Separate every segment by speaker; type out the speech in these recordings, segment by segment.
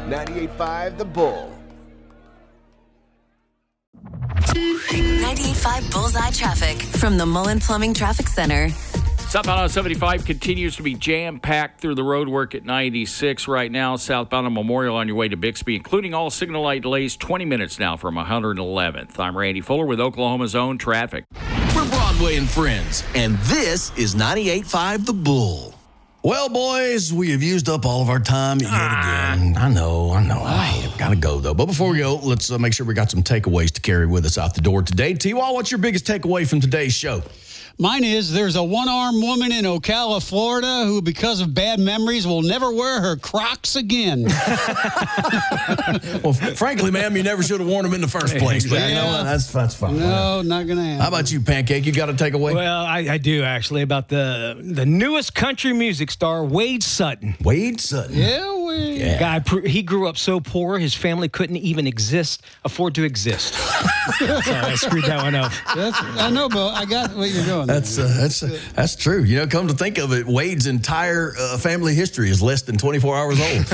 Speaker 1: 98.5 The Bull.
Speaker 2: 98.5 Bullseye Traffic from the Mullen Plumbing Traffic Center.
Speaker 3: Southbound on 75 continues to be jam-packed through the road work at 96 right now. Southbound on Memorial on your way to Bixby, including all signal light delays, 20 minutes now from 111th. I'm Randy Fuller with Oklahoma's own traffic.
Speaker 4: We're Broadway and Friends, and this is 98.5 The Bull. Well, boys, we have used up all of our time yet again. I know. I gotta go, though. But before we go, let's make sure we got some takeaways to carry with us out the door today. T-Wall, what's your biggest takeaway from today's show?
Speaker 5: Mine is there's a one-armed woman in Ocala, Florida, who, because of bad memories, will never wear her Crocs again.
Speaker 4: Well, frankly, ma'am, you never should have worn them in the first place. But you know what? That's fine.
Speaker 5: No, not going to happen.
Speaker 4: How about you, Pancake? You got a takeaway?
Speaker 6: Well, I do, actually, about the newest country music star, Wade Sutton.
Speaker 4: Wade Sutton.
Speaker 5: Yeah, Wade.
Speaker 4: Yeah.
Speaker 6: Guy, he grew up so poor, his family couldn't even afford to exist. So I screwed that one up.
Speaker 5: I know, but I got what you're doing.
Speaker 4: That's true. You know, come to think of it, Wade's entire family history is less than 24 hours old.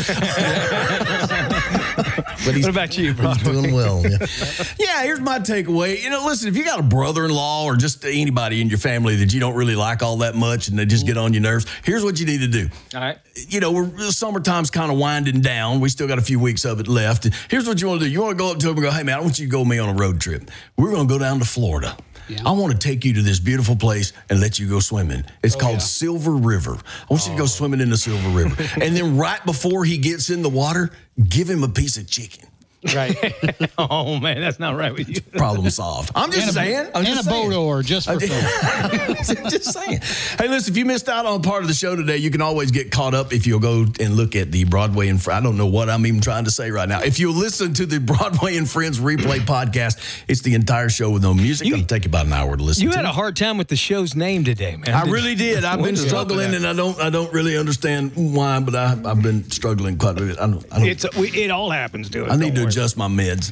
Speaker 4: But
Speaker 6: What about you, bro?
Speaker 4: He's doing well. Yeah, here's my takeaway. You know, listen, if you got a brother-in-law or just anybody in your family that you don't really like all that much and they just get on your nerves, here's what you need to do.
Speaker 6: All right.
Speaker 4: You know, summertime's kind of winding down. We still got a few weeks of it left. Here's what you want to do. You want to go up to him and go, hey, man, I want you to go with me on a road trip. We're going to go down to Florida. Yeah. I want to take you to this beautiful place and let you go swimming. It's called Silver River. I want you to go swimming in the Silver River. And then right before he gets in the water, give him a piece of chicken.
Speaker 6: Right. Oh, man, that's not right with you.
Speaker 4: Problem solved. I'm just saying.
Speaker 5: And a boat oar, just for fun.
Speaker 4: Just saying. Hey, listen, if you missed out on part of the show today, you can always get caught up if you'll go and look at the Broadway and I don't know what I'm even trying to say right now. If you listen to the Broadway and Friends replay podcast, it's the entire show with no music. It'll take you about an hour to listen to.
Speaker 6: You had a hard time with the show's name today, man.
Speaker 4: I really did. I've been struggling, and I don't really understand why, but I've been struggling quite a bit.
Speaker 6: It all happens to us.
Speaker 4: I need to adjust my meds.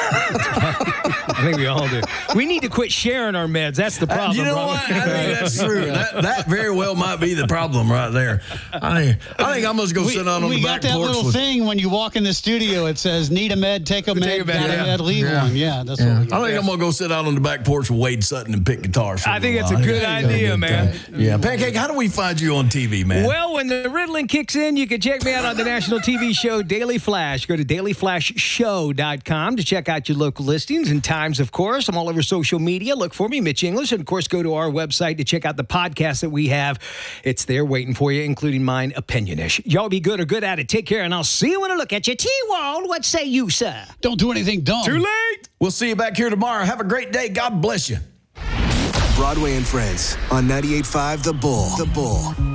Speaker 6: I think we all do. We need to quit sharing our meds. That's the problem.
Speaker 4: You know what? I think that's true. That very well might be the problem right there. I think I'm going to go sit on the back porch.
Speaker 5: We got that little thing when you walk in the studio. It says, need a med, take a med, got a med, leave one. Yeah, that's what we got.
Speaker 4: I think I'm going to go sit out on the back porch with Wade Sutton and pick guitars.
Speaker 6: I think that's a good idea, man.
Speaker 4: Yeah. Pancake, how do we find you on TV, man?
Speaker 6: Well, when the riddling kicks in, you can check me out on the national TV show Daily Flash. Go to dailyflashshow.com to check out your local listings and times, of course. I'm all over social media. Look for me, Mitch English. And, of course, go to our website to check out the podcast that we have. It's there waiting for you, including mine, Opinionish. Y'all be good or good at it. Take care, and I'll see you when I look at you. T-Wall, what say you, sir?
Speaker 5: Don't do anything dumb.
Speaker 4: Too late. We'll see you back here tomorrow. Have a great day. God bless you.
Speaker 1: Broadway and Friends on 98.5 The Bull. The Bull.